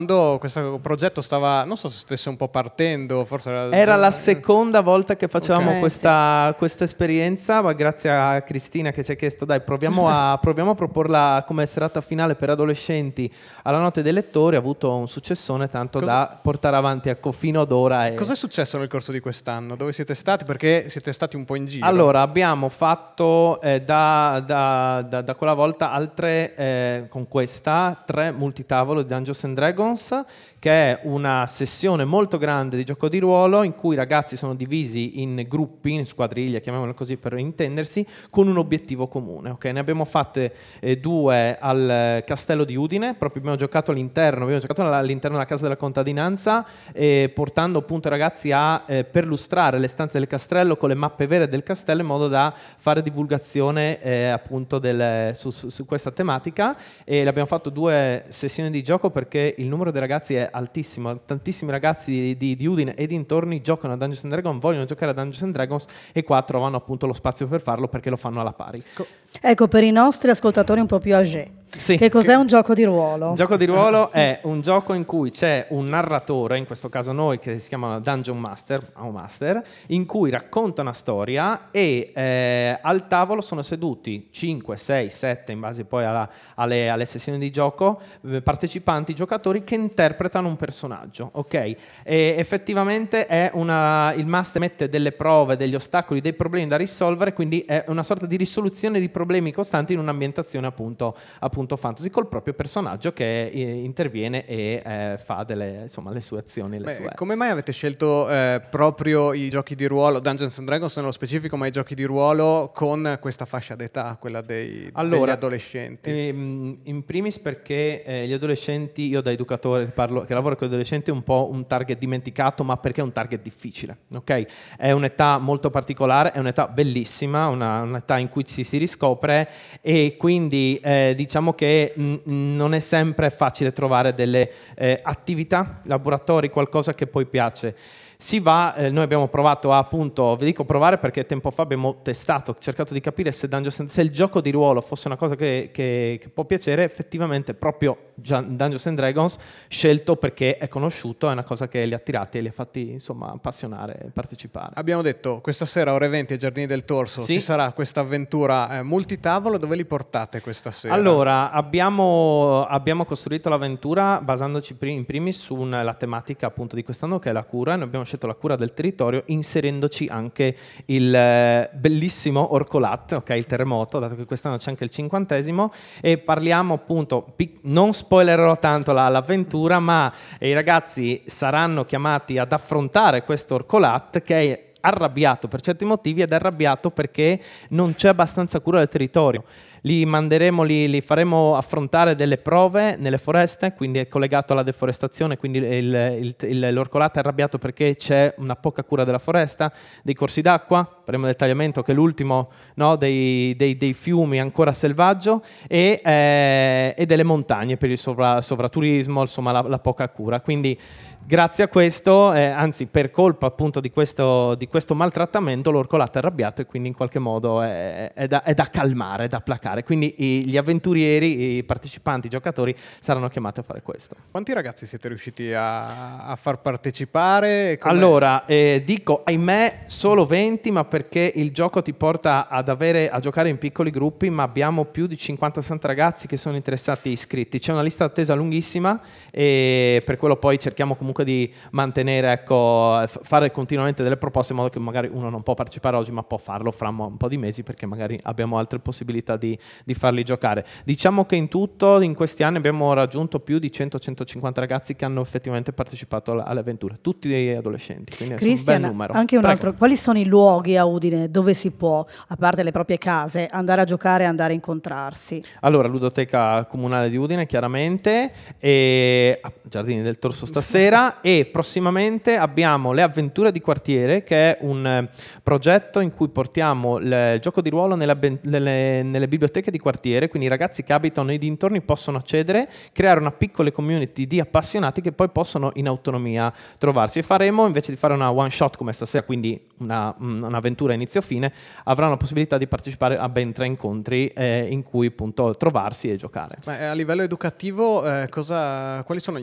Quando questo progetto stava, non so se stesse un po' partendo, forse Era la seconda volta che facevamo Ok. questa esperienza, ma grazie a Cristina che ci ha chiesto, dai, proviamo a proporla come serata finale per adolescenti alla Notte dei Lettori. Ha avuto un successone tanto da portare avanti, ecco, fino ad ora. Cos'è successo nel corso di quest'anno? Dove siete stati? Perché siete stati un po' in giro. Allora, abbiamo fatto da quella volta altre, con questa, 3 multitavolo di Dungeons and Dragons, che è una sessione molto grande di gioco di ruolo in cui i ragazzi sono divisi in gruppi, in squadriglie, chiamiamolo così per intendersi, con un obiettivo comune. Okay? Ne abbiamo fatte 2 al Castello di Udine, proprio abbiamo giocato all'interno della Casa della Contadinanza, portando appunto i ragazzi a perlustrare le stanze del castello con le mappe vere del castello in modo da fare divulgazione appunto su questa tematica, e abbiamo fatto 2 sessioni di gioco perché il numero dei ragazzi è altissimo. Tantissimi ragazzi di Udine e dintorni giocano a Dungeons and Dragons, vogliono giocare a Dungeons and Dragons, e qua trovano appunto lo spazio per farlo perché lo fanno alla pari. Ecco, per i nostri ascoltatori un po' più âgés, Sì. che cos'è un gioco di ruolo? Un gioco di ruolo è un gioco in cui c'è un narratore, in questo caso noi, che si chiama Dungeon Master, o Master, in cui racconta una storia e al tavolo sono seduti 5, 6, 7, in base poi alle sessioni di gioco, partecipanti, giocatori che interpretano un personaggio, ok? E effettivamente il Master mette delle prove, degli ostacoli, dei problemi da risolvere, quindi è una sorta di risoluzione di problemi costanti in un'ambientazione appunto fantasy, col proprio personaggio che interviene e fa le sue azioni. Come mai avete scelto proprio i giochi di ruolo, Dungeons and Dragons nello specifico, ma i giochi di ruolo con questa fascia d'età, quella degli adolescenti? In primis perché gli adolescenti, io da educatore che lavoro con gli adolescenti, è un po' un target dimenticato, ma perché è un target difficile, ok? È un'età molto particolare, è un'età bellissima, un'età in cui ci si riscopre, e quindi diciamo che non è sempre facile trovare delle attività, laboratori, qualcosa che poi piace. Noi abbiamo provato appunto, vi dico provare perché tempo fa abbiamo testato, cercato di capire se il gioco di ruolo fosse una cosa che può piacere. Effettivamente proprio Dungeons and Dragons, scelto perché è conosciuto, è una cosa che li ha attirati e li ha fatti insomma appassionare e partecipare. Abbiamo detto questa sera ore 20 ai Giardini del Torso ci sarà questa avventura multitavolo. Dove li portate questa sera? Allora, abbiamo costruito l'avventura basandoci in primis sulla tematica appunto di quest'anno, che è la cura. Noi abbiamo scelto la cura del territorio, inserendoci anche il bellissimo Orcolat, ok, il terremoto, dato che quest'anno c'è anche il 50°, e parliamo appunto, non spoilerò tanto l'avventura, ma i ragazzi saranno chiamati ad affrontare questo Orcolat che è arrabbiato per certi motivi, ed è arrabbiato perché non c'è abbastanza cura del territorio. Li faremo affrontare delle prove nelle foreste, quindi è collegato alla deforestazione, quindi l'Orcolat è arrabbiato perché c'è una poca cura della foresta, dei corsi d'acqua, faremo del tagliamento che è l'ultimo, no, dei fiumi ancora selvaggio, e delle montagne per il sovraturismo, insomma la poca cura. Quindi grazie a questo, anzi per colpa appunto di questo maltrattamento, l'Orcolat è arrabbiato, e quindi in qualche modo è da calmare, da placare. Quindi gli avventurieri, i partecipanti, i giocatori saranno chiamati a fare questo. Quanti ragazzi siete riusciti a far partecipare? Allora, dico ahimè solo 20, ma perché il gioco ti porta a giocare in piccoli gruppi, ma abbiamo più di 50-60 ragazzi che sono interessati e iscritti. C'è una lista d'attesa lunghissima, e per quello poi cerchiamo comunque di mantenere, ecco, fare continuamente delle proposte in modo che magari uno non può partecipare oggi ma può farlo fra un po' di mesi, perché magari abbiamo altre possibilità di farli giocare. Diciamo che in tutto in questi anni abbiamo raggiunto più di 100-150 ragazzi che hanno effettivamente partecipato alle avventure, tutti dei adolescenti, quindi Cristian, è un bel numero. anche un altro, quali sono i luoghi a Udine dove si può, a parte le proprie case, andare a giocare e andare a incontrarsi? Allora, Ludoteca Comunale di Udine chiaramente, e Giardini del Torso stasera, e prossimamente abbiamo le Avventure di Quartiere, che è un progetto in cui portiamo il gioco di ruolo nelle biblioteche di quartiere, quindi i ragazzi che abitano nei dintorni possono accedere, creare una piccola community di appassionati che poi possono in autonomia trovarsi, e faremo, invece di fare una one shot come stasera, quindi un'avventura inizio-fine, avranno la possibilità di partecipare a ben 3 incontri in cui appunto trovarsi e giocare. Ma a livello educativo quali sono